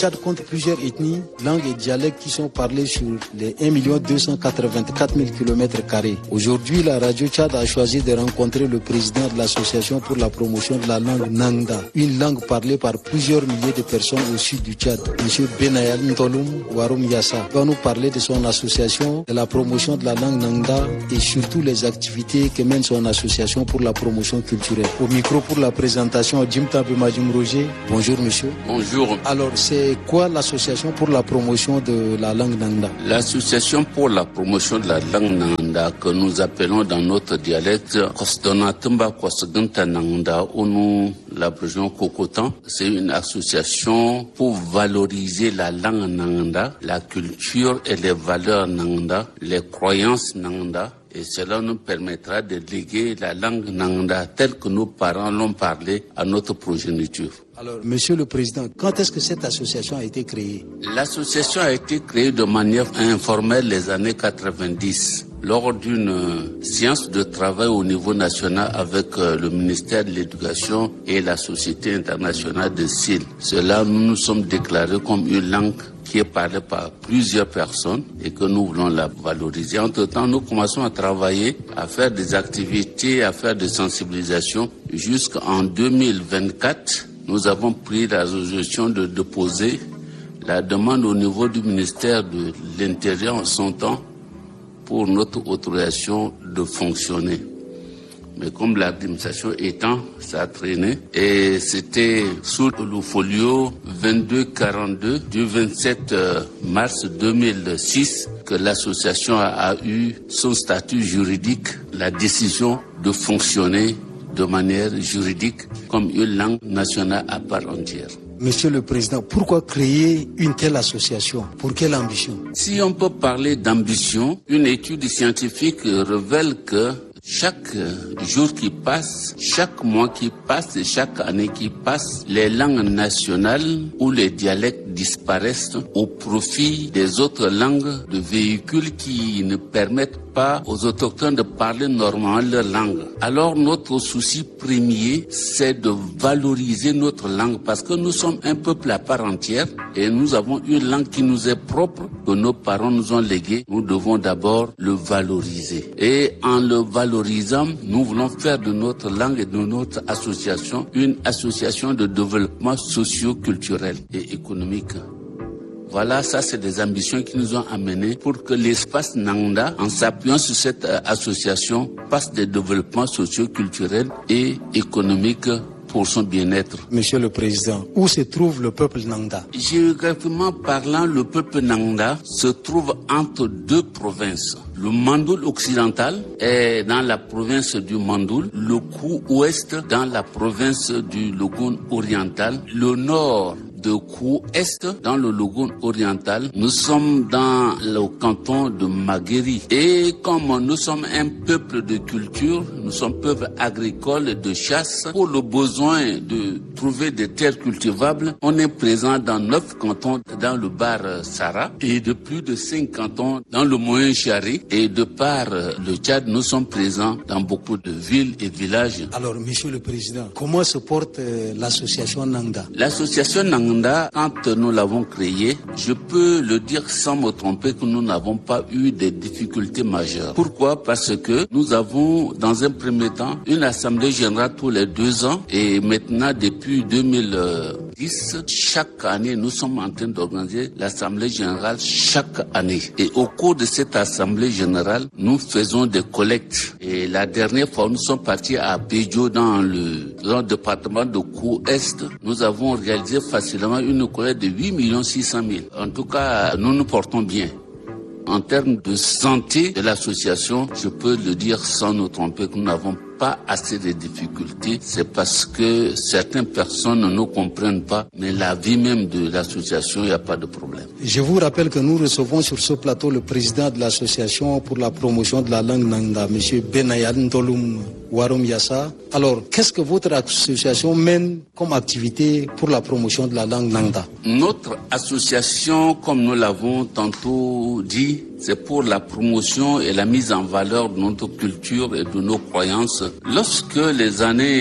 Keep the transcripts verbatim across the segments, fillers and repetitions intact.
Tchad compte plusieurs ethnies, langues et dialectes qui sont parlés sur les un million deux cent quatre-vingt-quatre mille kilomètres carrés. Aujourd'hui, la radio Tchad a choisi de rencontrer le président de l'association pour la promotion de la langue Nangda, une langue parlée par plusieurs milliers de personnes au sud du Tchad. M. Benayal Ntoloum Waroum Yassa va nous parler de son association, de la promotion de la langue Nangda et surtout les activités que mène son association pour la promotion culturelle. Au micro pour la présentation, Jim Tabe Majum Roger. Bonjour monsieur. Bonjour. Alors c'est quoi l'association pour la promotion de la langue Nangda? L'association pour la promotion de la langue Nangda, que nous appelons dans notre dialecte Kosdonatumba Kosganta Nangda, ou nous l'abrégeons Kokotan, c'est une association pour valoriser la langue Nangda, la culture et les valeurs Nangda, les croyances Nangda. Et cela nous permettra de léguer la langue Nangda telle que nos parents l'ont parlé à notre progéniture. Alors, Monsieur le Président, quand est-ce que cette association a été créée? L'association a été créée de manière informelle les années quatre-vingt-dix. Lors d'une séance de travail au niveau national avec le ministère de l'Éducation et la Société internationale de S I L. Cela, nous nous sommes déclarés comme une langue qui est parlée par plusieurs personnes et que nous voulons la valoriser. Entre-temps, nous commençons à travailler, à faire des activités, à faire des sensibilisations. Jusqu'en deux mille vingt-quatre, nous avons pris la résolution de déposer la demande au niveau du ministère de l'Intérieur en son temps pour notre autorisation de fonctionner. Mais comme l'administration étant, ça a traîné. Et c'était sous le folio vingt-deux quarante-deux du vingt-sept mars deux mille six que l'association a, a eu son statut juridique, la décision de fonctionner de manière juridique comme une langue nationale à part entière. Monsieur le Président, pourquoi créer une telle association? Pour quelle ambition? Si on peut parler d'ambition, une étude scientifique révèle que chaque jour qui passe, chaque mois qui passe et chaque année qui passe, les langues nationales ou les dialectes disparaissent au profit des autres langues de véhicules qui ne permettent pas aux autochtones de parler normalement leur langue. Alors notre souci premier, c'est de valoriser notre langue parce que nous sommes un peuple à part entière et nous avons une langue qui nous est propre, que nos parents nous ont léguée. Nous devons d'abord le valoriser. Et en le valorisant, nous voulons faire de notre langue et de notre association une association de développement socio-culturel et économique. Voilà, ça c'est des ambitions qui nous ont amenés pour que l'espace Nangda, en s'appuyant sur cette euh, association, passe des développements socio-culturels et économiques pour son bien-être. Monsieur le Président, où se trouve le peuple Nangda? Géographiquement parlant, le peuple Nangda se trouve entre deux provinces. Le Mandoul occidental est dans la province du Mandoul, le Kou ouest dans la province du Logone oriental, le nord de Kou Est dans le Logone oriental. Nous sommes dans le canton de Maguéry. Et comme nous sommes un peuple de culture, nous sommes peuple agricole et de chasse, pour le besoin de trouver des terres cultivables, on est présent dans neuf cantons dans le Bar Sara et de plus de cinq cantons dans le Moyen Chari. Et de par le Tchad, nous sommes présents dans beaucoup de villes et villages. Alors, Monsieur le Président, comment se porte euh, l'association Nangda? L'association Nangda, quand nous l'avons créée, je peux le dire sans me tromper que nous n'avons pas eu des difficultés majeures. Pourquoi? Parce que nous avons, dans un premier temps, une assemblée générale tous les deux ans et maintenant, depuis deux mille dix, chaque année, nous sommes en train d'organiser l'assemblée générale chaque année. Et au cours de cette assemblée générale, nous faisons des collectes. Et la dernière fois, nous sommes partis à Pédio dans le, dans le département de Kou-Est. Nous avons réalisé facilement une collecte de huit millions six cent mille. En tout cas, nous nous portons bien. En termes de santé de l'association, je peux le dire sans nous tromper que nous n'avons pas assez de difficultés. C'est parce que certaines personnes ne nous comprennent pas, mais la vie même de l'association, il n'y a pas de problème. Je vous rappelle que nous recevons sur ce plateau le président de l'association pour la promotion de la langue Nangda, M. Benayal Ntoloum Waroum Yassa. Alors, qu'est-ce que votre association mène comme activité pour la promotion de la langue Nangda? Notre association, comme nous l'avons tantôt dit, c'est pour la promotion et la mise en valeur de notre culture et de nos croyances. Lorsque les années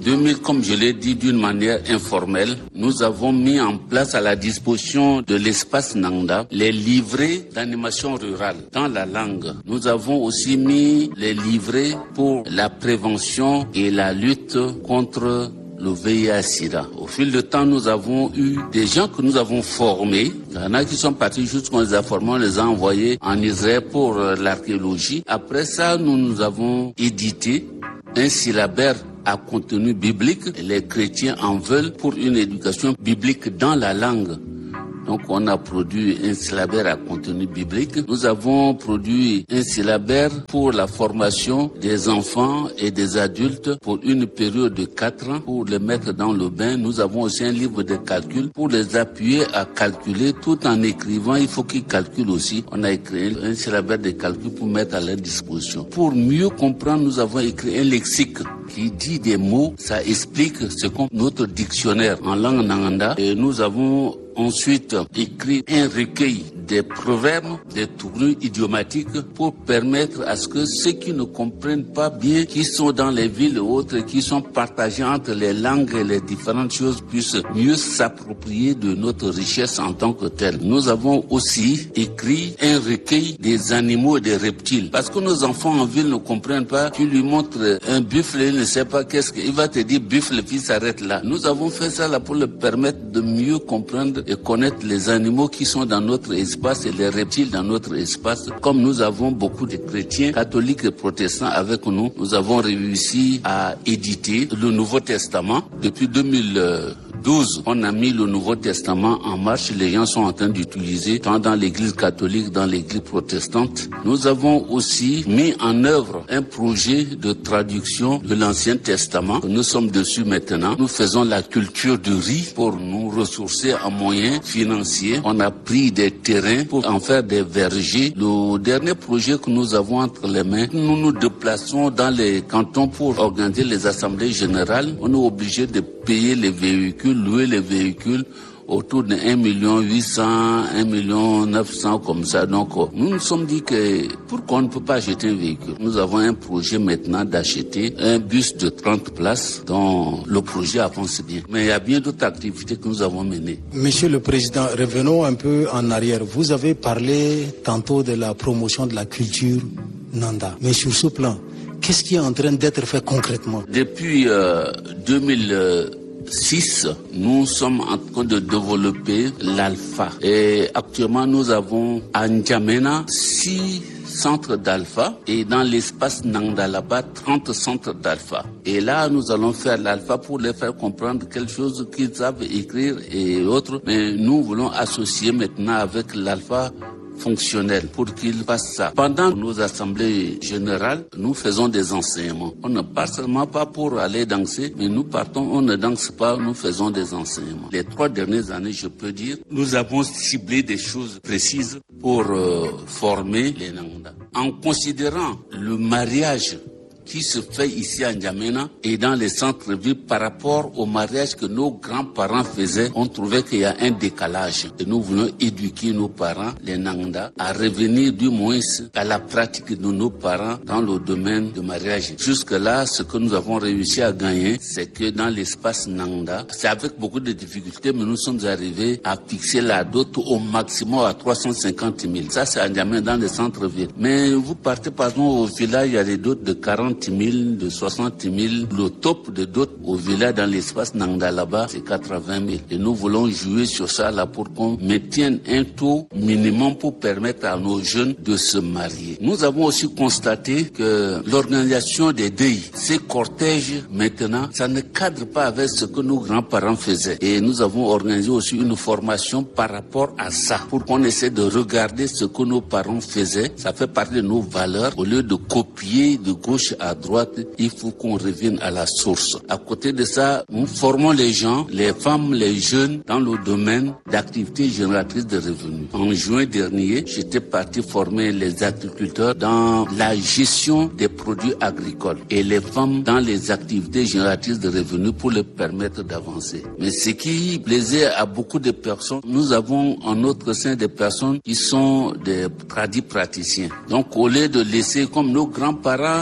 deux mille, comme je l'ai dit, d'une manière informelle, nous avons mis en place à la disposition de l'espace Nangda les livrets d'animation rurale dans la langue. Nous avons aussi mis les livrets pour la prévention et la lutte contre le V I H sida. Au fil du temps, nous avons eu des gens que nous avons formés. Il y en a qui sont partis juste qu'on les a formés, on les a envoyés en Israël pour l'archéologie. Après ça, nous nous avons édité un syllabaire à contenu biblique. Les chrétiens en veulent pour une éducation biblique dans la langue. Donc on a produit un syllabaire à contenu biblique. Nous avons produit un syllabaire pour la formation des enfants et des adultes pour une période de quatre ans pour les mettre dans le bain. Nous avons aussi un livre de calcul pour les appuyer à calculer tout en écrivant. Il faut qu'ils calculent aussi. On a écrit un syllabaire de calcul pour mettre à leur disposition. Pour mieux comprendre, nous avons écrit un lexique qui dit des mots. Ça explique ce qu'est notre dictionnaire en langue nanganda. Et nous avons ensuite écrit un recueil des proverbes, des tournures idiomatiques pour permettre à ce que ceux qui ne comprennent pas bien, qui sont dans les villes et autres, qui sont partagés entre les langues et les différentes choses, puissent mieux s'approprier de notre richesse en tant que telle. Nous avons aussi écrit un recueil des animaux et des reptiles. Parce que nos enfants en ville ne comprennent pas, tu lui montres un buffle, il ne sait pas qu'est-ce qu'il va te dire, buffle, puis s'arrête là. Nous avons fait ça là pour le permettre de mieux comprendre et connaître les animaux qui sont dans notre espace et les reptiles dans notre espace. Comme nous avons beaucoup de chrétiens, catholiques et protestants avec nous, nous avons réussi à éditer le Nouveau Testament. Depuis deux mille douze, on a mis le Nouveau Testament en marche. Les gens sont en train d'utiliser tant dans l'église catholique, dans l'église protestante. Nous avons aussi mis en œuvre un projet de traduction de l'Ancien Testament. Nous sommes dessus maintenant. Nous faisons la culture du riz pour nous ressourcer en moyens financiers. On a pris des terrains pour en faire des vergers. Le dernier projet que nous avons entre les mains, nous nous déplaçons dans les cantons pour organiser les assemblées générales. On est obligé de payer les véhicules, louer les véhicules autour de un million huit cents, un million neuf cents comme ça. Donc nous nous sommes dit que pourquoi on ne peut pas acheter un véhicule? Nous avons un projet maintenant d'acheter un bus de trente places dont le projet avance bien. Mais il y a bien d'autres activités que nous avons menées. Monsieur le Président, revenons un peu en arrière. Vous avez parlé tantôt de la promotion de la culture Nanda. Mais sur ce plan, qu'est-ce qui est en train d'être fait concrètement? Depuis euh, deux mille six, nous sommes en train de développer l'alpha. Et actuellement, nous avons à N'Djamena six centres d'alpha et dans l'espace Nangda là-bas, trente centres d'alpha. Et là, nous allons faire l'alpha pour les faire comprendre quelque chose qu'ils savent écrire et autres. Mais nous voulons associer maintenant avec l'alpha fonctionnel pour qu'ils fassent ça. Pendant nos assemblées générales, nous faisons des enseignements. On ne part seulement pas pour aller danser, mais nous partons, on ne danse pas, nous faisons des enseignements. Les trois dernières années, je peux dire, nous avons ciblé des choses précises pour euh, former les Nangda. En considérant le mariage qui se fait ici à N'Djamena et dans les centres-villes par rapport au mariage que nos grands-parents faisaient, on trouvait qu'il y a un décalage. Et nous voulons éduquer nos parents, les Nangda, à revenir du moins à la pratique de nos parents dans le domaine du mariage. Jusque-là, ce que nous avons réussi à gagner, c'est que dans l'espace Nangda, c'est avec beaucoup de difficultés, mais nous sommes arrivés à fixer la dot au maximum à trois cent cinquante mille. Ça, c'est à N'Djamena dans les centres-villes. Mais vous partez par exemple au village, il y a des dots de quarante mille, de soixante mille. Le top de dot au village dans l'espace Nangda là-bas, c'est quatre-vingt mille. Et nous voulons jouer sur ça là pour qu'on maintienne un taux minimum pour permettre à nos jeunes de se marier. Nous avons aussi constaté que l'organisation des deuils, ces cortèges maintenant, ça ne cadre pas avec ce que nos grands-parents faisaient. Et nous avons organisé aussi une formation par rapport à ça pour qu'on essaie de regarder ce que nos parents faisaient. Ça fait partie de nos valeurs. Au lieu de copier de gauche à droite, il faut qu'on revienne à la source. À côté de ça, nous formons les gens, les femmes, les jeunes dans le domaine d'activités génératrices de revenus. En juin dernier, j'étais parti former les agriculteurs dans la gestion des produits agricoles et les femmes dans les activités génératrices de revenus pour leur permettre d'avancer. Mais ce qui plaisait à beaucoup de personnes, nous avons en notre sein des personnes qui sont des tradis praticiens. Donc au lieu de laisser comme nos grands-parents les racines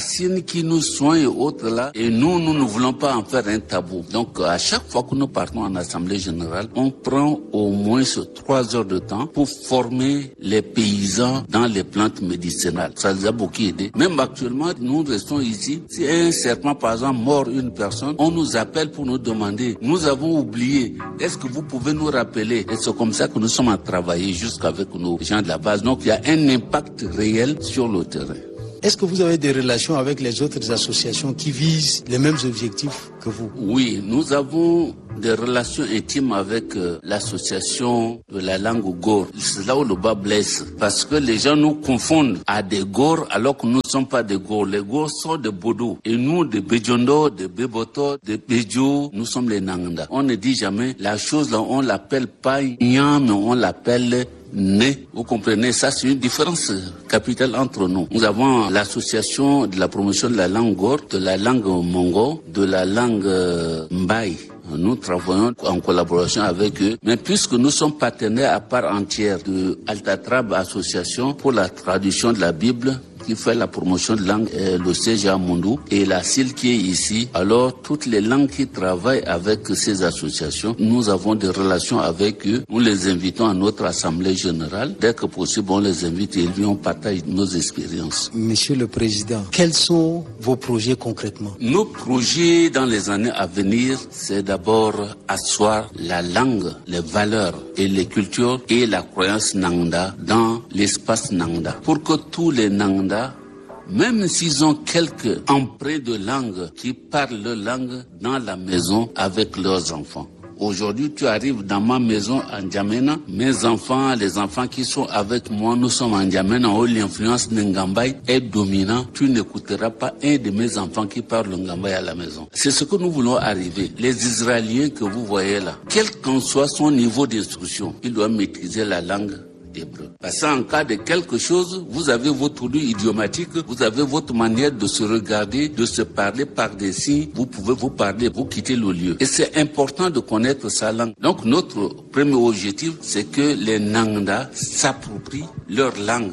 racines qui nous soignent et autres là, et nous, nous ne voulons pas en faire un tabou. Donc, à chaque fois que nous partons en assemblée générale, on prend au moins trois heures de temps pour former les paysans dans les plantes médicinales. Ça les a beaucoup aidés. Même actuellement, nous restons ici. Si un serpent, par exemple, mord une personne, on nous appelle pour nous demander, nous avons oublié, est-ce que vous pouvez nous rappeler? Et c'est comme ça que nous sommes à travailler jusqu'avec nos gens de la base. Donc, il y a un impact réel sur le terrain. Est-ce que vous avez des relations avec les autres associations qui visent les mêmes objectifs que vous? Oui, nous avons des relations intimes avec euh, l'association de la langue Gor. C'est là où le bas blesse. Parce que les gens nous confondent à des Gor alors que nous ne sommes pas des Gor. Les Gor sont des Bodo. Et nous, des Bejondo, des Beboto, des Bejo, nous sommes les Nanganda. On ne dit jamais la chose là, on l'appelle pas Nyam, mais on l'appelle Né. Vous comprenez, ça c'est une différence capitale entre nous. Nous avons l'association de la promotion de la langue Gor, de la langue Mongo, de la langue euh, Mbaye. Nous travaillons en collaboration avec eux, mais puisque nous sommes partenaires à part entière de Altatrab Association pour la traduction de la Bible, qui fait la promotion de langue, euh, le C G A Mondou et la C I L qui est ici. Alors, toutes les langues qui travaillent avec ces associations, nous avons des relations avec eux. Nous les invitons à notre assemblée générale. Dès que possible, on les invite et lui, on partage nos expériences. Monsieur le Président, quels sont vos projets concrètement? Nos projets dans les années à venir, c'est d'abord asseoir la langue, les valeurs et les cultures et la croyance Nangda dans l'espace Nangda. Pour que tous les Nangda, même s'ils ont quelques emprunts de langue, qui parlent leur langue dans la maison avec leurs enfants. Aujourd'hui, tu arrives dans ma maison en N'Djamena, mes enfants, les enfants qui sont avec moi, nous sommes en N'Djamena où l'influence Ngambay est dominante. Tu n'écouteras pas un de mes enfants qui parle le Ngambay à la maison. C'est ce que nous voulons arriver. Les Israéliens que vous voyez là, quel qu'en soit son niveau d'instruction, ils doivent maîtriser la langue hébreu. Parce qu'en cas de quelque chose, vous avez votre ouïe idiomatique, vous avez votre manière de se regarder, de se parler par des signes, vous pouvez vous parler, vous quittez le lieu. Et c'est important de connaître sa langue. Donc notre premier objectif, c'est que les Nangda s'approprient leur langue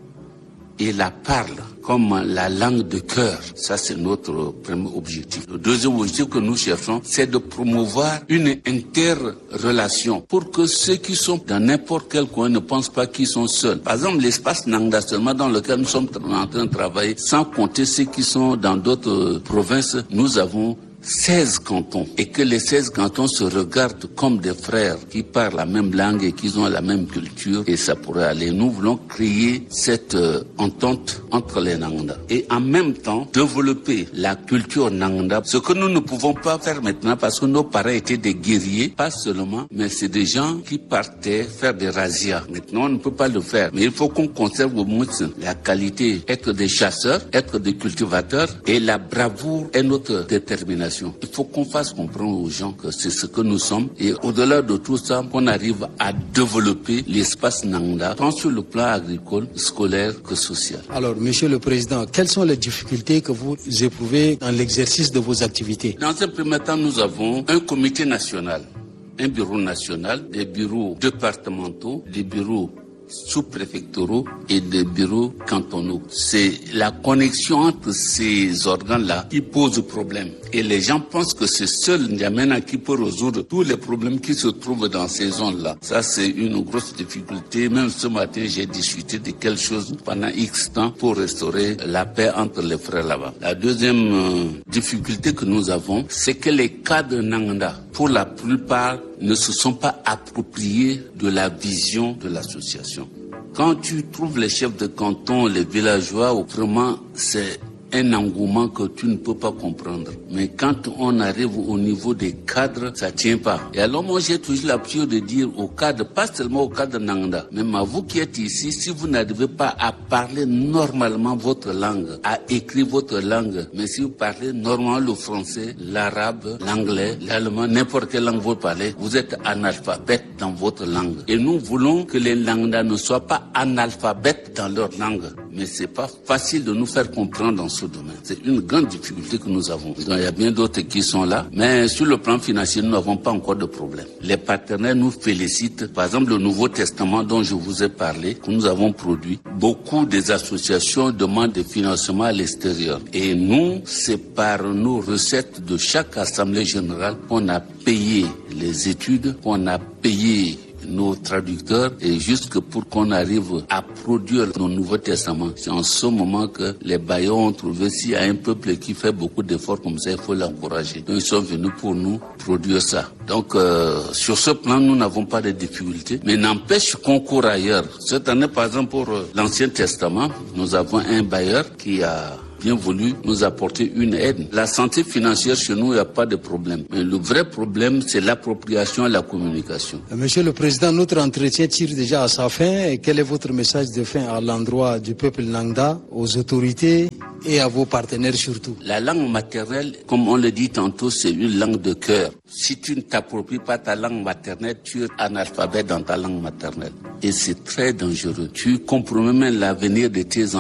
et la parlent comme la langue de cœur. Ça, c'est notre premier objectif. Le deuxième objectif que nous cherchons, c'est de promouvoir une interrelation pour que ceux qui sont dans n'importe quel coin ne pensent pas qu'ils sont seuls. Par exemple, l'espace Nangda seulement dans lequel nous sommes en train de travailler, sans compter ceux qui sont dans d'autres provinces, nous avons seize cantons et que les seize cantons se regardent comme des frères qui parlent la même langue et qui ont la même culture et ça pourrait aller. Nous voulons créer cette euh, entente entre les Nangda et en même temps développer la culture Nangda, ce que nous ne pouvons pas faire maintenant parce que nos parents étaient des guerriers, pas seulement, mais c'est des gens qui partaient faire des razzias. Maintenant, on ne peut pas le faire, mais il faut qu'on conserve au moins la qualité, être des chasseurs, être des cultivateurs et la bravoure est notre détermination. Il faut qu'on fasse comprendre aux gens que c'est ce que nous sommes et au-delà de tout ça, qu'on arrive à développer l'espace Nangda, tant sur le plan agricole, scolaire que social. Alors, Monsieur le Président, quelles sont les difficultés que vous éprouvez dans l'exercice de vos activités? Dans un premier temps, nous avons un comité national, un bureau national, des bureaux départementaux, des bureaux sous-préfectoraux et des bureaux cantonaux. C'est la connexion entre ces organes-là qui pose problème. Et les gens pensent que c'est seul N'Djamena qui peut résoudre tous les problèmes qui se trouvent dans ces zones-là. Ça, c'est une grosse difficulté. Même ce matin, j'ai discuté de quelque chose pendant X temps pour restaurer la paix entre les frères là-bas. La deuxième euh, difficulté que nous avons, c'est que les cadres Nangda, pour la plupart, ne se sont pas appropriés de la vision de l'association. Quand tu trouves les chefs de canton, les villageois, vraiment, c'est un engouement que tu ne peux pas comprendre. Mais quand on arrive au niveau des cadres, ça tient pas. Et alors moi j'ai toujours l'habitude de dire aux cadres, pas seulement aux cadres Nangda, même à vous qui êtes ici, si vous n'arrivez pas à parler normalement votre langue, à écrire votre langue, mais si vous parlez normalement le français, l'arabe, l'anglais, l'allemand, n'importe quelle langue vous parlez, vous êtes analphabète dans votre langue. Et nous voulons que les Nangda ne soient pas analphabètes dans leur langue, mais c'est pas facile de nous faire comprendre dans ce domaine. C'est une grande difficulté que nous avons. Donc, il y a bien d'autres qui sont là, mais sur le plan financier, nous n'avons pas encore de problème. Les partenaires nous félicitent. Par exemple, le Nouveau Testament dont je vous ai parlé, que nous avons produit, beaucoup des associations demandent des financements à l'extérieur. Et nous, c'est par nos recettes de chaque assemblée générale qu'on a payé les études, qu'on a payé nos traducteurs et jusque pour qu'on arrive à produire nos Nouveaux Testaments. C'est en ce moment que les bailleurs ont trouvé s'il y a un peuple qui fait beaucoup d'efforts comme ça, il faut l'encourager. Donc ils sont venus pour nous produire ça. Donc euh, sur ce plan, nous n'avons pas de difficultés, mais n'empêche qu'on court ailleurs. Cette année, par exemple, pour l'Ancien Testament, nous avons un bailleur qui a bien voulu nous apporter une aide. La santé financière chez nous, il n'y a pas de problème. Mais le vrai problème, c'est l'appropriation et la communication. Monsieur le Président, notre entretien tire déjà à sa fin. Et quel est votre message de fin à l'endroit du peuple Nangda, aux autorités et à vos partenaires surtout? La langue maternelle, comme on le dit tantôt, c'est une langue de cœur. Si tu ne t'appropries pas ta langue maternelle, tu es analphabète dans ta langue maternelle. Et c'est très dangereux. Tu compromets même l'avenir de tes enfants.